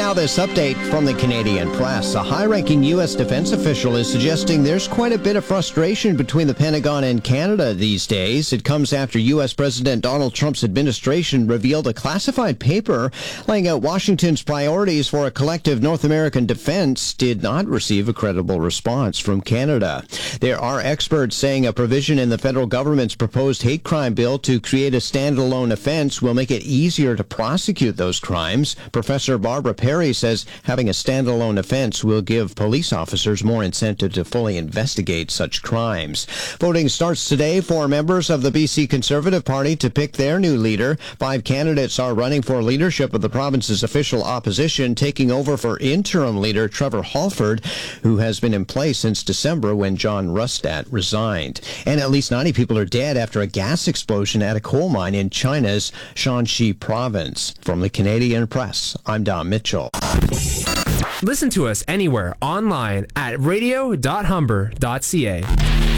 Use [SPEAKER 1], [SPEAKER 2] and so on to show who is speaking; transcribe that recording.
[SPEAKER 1] now this update from the Canadian Press. A high-ranking U.S. defense official is suggesting there's quite a bit of frustration between the Pentagon and Canada these days. It comes after U.S. President Donald Trump's administration revealed a classified paper laying out Washington's priorities for a collective North American defense did not receive a credible response from Canada. There are experts saying a provision in the federal government's proposed hate crime bill to create a standalone offense will make it easier to prosecute those crimes. Professor Barbara Perry says having a standalone offense will give police officers more incentive to fully investigate such crimes. Voting starts today for members of the BC Conservative Party to pick their new leader. 5 candidates are running for leadership of the province's official opposition, taking over for interim leader Trevor Halford, who has been in place since December when John Rustat resigned. And at least 90 people are dead after a gas explosion at a coal mine in China's Shanxi province. From the Canadian Press, I'm Don Mitchell.
[SPEAKER 2] Listen to us anywhere online at radio.humber.ca.